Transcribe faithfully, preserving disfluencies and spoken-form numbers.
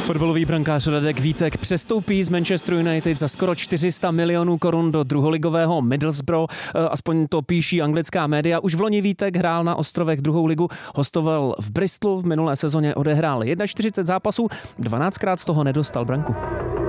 Fotbalový brankář Radek Vítek přestoupí z Manchester United za skoro čtyři sta milionů korun do druholigového Middlesbrough, aspoň to píší anglická média. Už v loni Vítek hrál na ostrovech druhou ligu, hostoval v Bristolu, v minulé sezóně odehrál čtyřicet jedna zápasů, dvanáctkrát z toho nedostal branku.